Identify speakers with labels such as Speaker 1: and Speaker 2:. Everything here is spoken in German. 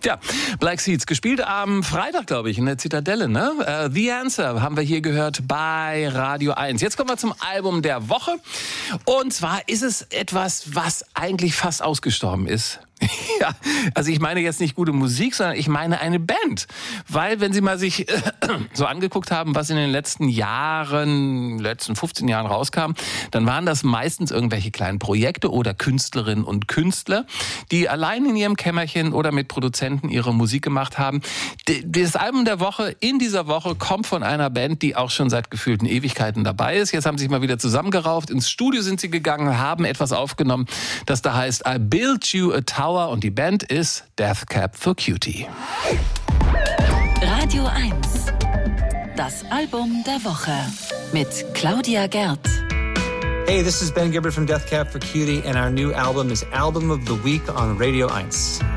Speaker 1: Ja, Black Seeds, gespielt am Freitag, glaube ich, in der Zitadelle, ne? The Answer haben wir hier gehört bei Radio 1. Jetzt kommen wir zum Album der Woche. Und zwar ist es etwas, was eigentlich fast ausgestorben ist. Ja, also ich meine jetzt nicht gute Musik, sondern ich meine eine Band. Weil wenn Sie mal sich so angeguckt haben, was in den letzten 15 Jahren rauskam, dann waren das meistens irgendwelche kleinen Projekte oder Künstlerinnen und Künstler, die allein in ihrem Kämmerchen oder mit Produzenten ihre Musik gemacht haben. Das Album der Woche in dieser Woche kommt von einer Band, die auch schon seit gefühlten Ewigkeiten dabei ist. Jetzt haben sie sich mal wieder zusammengerauft. Ins Studio sind sie gegangen, haben etwas aufgenommen, das da heißt I Built You a Tower. Und die Band ist Death Cab for Cutie.
Speaker 2: Radio 1. Das Album der Woche mit Claudia Gerd.
Speaker 3: Hey, this is Ben Gibbard from Death Cab for Cutie, and our new album is Album of the Week on Radio 1.